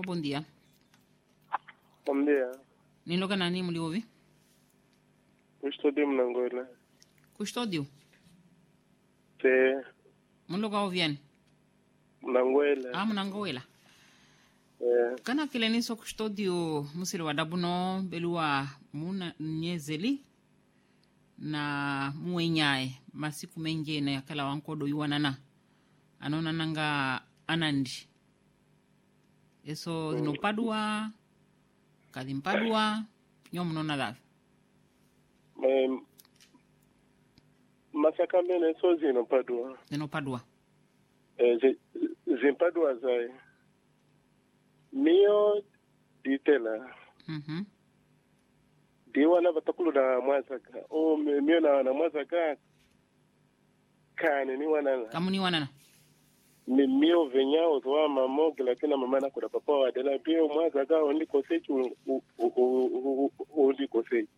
bom dia. Bom dia. Niloga nani muli ouvi? Custódio Mnangoila. Custódio. Te Muloga ouvian. Mnangoila. Ah, Mnangoila. Kana kile niso custódio musiri wadabuno belua muna nyezeli na muenyae masiku mengine akala wankodo yuanana. Anona nanga anandi. Eso zinopadua kadimpadua nyomunona davi. Masaka mene so zinopadua. Zinopadua. Zimpadua zai. Mio ditela. Diwa na batakulu na mwazaka. O mio na mwazaka kane ni wanana. Kamu ni wanana. Mio venya ozoa mamo lakini mama na kuna papa wa dela pia mwazaka ondi kosechi ondi kosechi.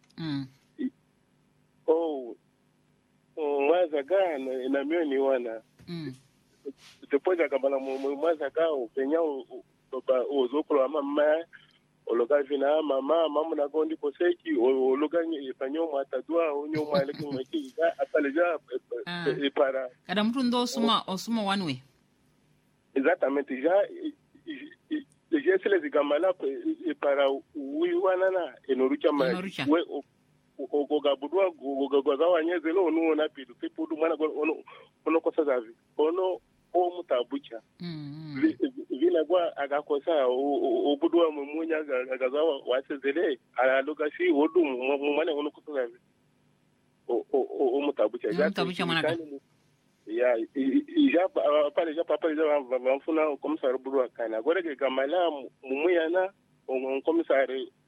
Oh, mwazaka na mio ni wana. Depois akabala mwazaka venya ozokolo mama ologa vina mama na gondi kosechi ologa panyo matadua onyo mwaleki mweki apaleja para kada mtu ndo osuma one way. Exatamente, já se les gamala para uiwanana enorucha ma we ogabudwa gogawa nyezelo onu na pidu pidu mwana ono kosa zavi ono o mutabucha vina gwa agakosa obudwa mumunya agazawa wasezele alogashi odu mwana ono kosa zavi o mutabucha mwana ya já papa já vamos começar a kana agora que gamala mumuyana começar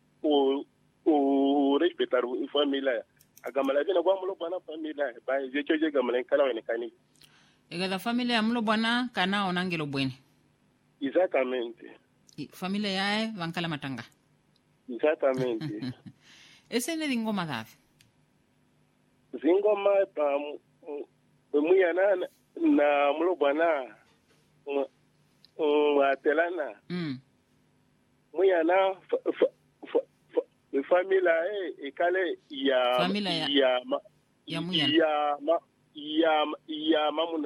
o respeitar a família a gamala vina gwa mulo bana família ba je choje gamala kala wene kani da família mulo bana kana onangelo bweni. Exatamente. Família yae vankala matanga. Exatamente. Ese ne ngoma davi. Zingoma pa muyana na mulo bana atelana muyana famila ikale ya muyana ya mamuna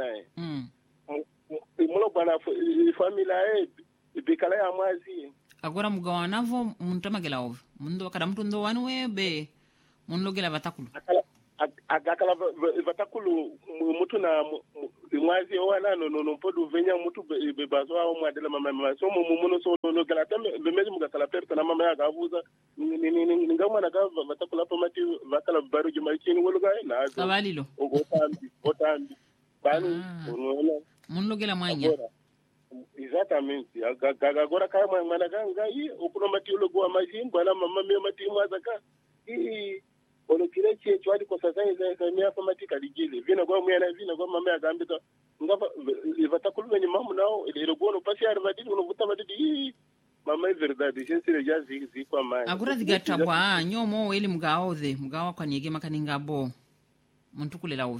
mulo bana famila bikala ya mwazi agora mugawanavo muntamagela ovo mundo kada mtu ndo wanwe be munlogela batakulu akala batakulu mutu na mwazi wana no podu venya mutu bebazo au mwadela mama so muno so no gala tambe bemezi mugakala perta na mama yagavuza ngama na gava batakula pamati bakala baru jumaichini woluga na kabalilo otambi bani munlogela mwanya. Exatamente. Agora cai mwana ganga hii ukuno mati ulogo majimbo na mama mimi mati mwazaka hii ono kile checho hadi kwa sasa hizo mia kwa mati kalijile vina kwa mwana vina kwa mama agambika ngapa vatakulu wenye mamu nao ile gono pasi ya vadini unovuta vadini hii mama verdade jensire jazi kwa mama agora digatambwa nyomo eli mugaoze mugawa kwa niege makaninga bo muntu kulela ovo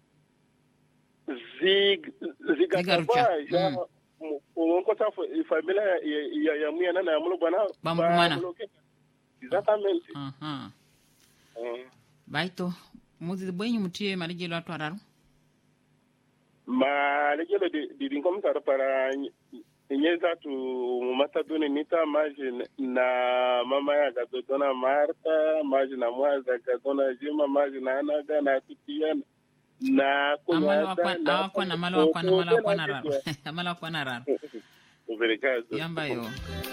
zigatambwa ja unkosa familia ya muyana na mulo bana bamumana. Exatamente. Baito muzi bwenyu mutie marejelo atwararu marejelo di ngomta para nyeza tu mataduni nita maji na mama ya gadona Marta maji na mwaza gadona Jima maji na anaga na kutia na amalo akwana raro. Obrigado. Yamba yo.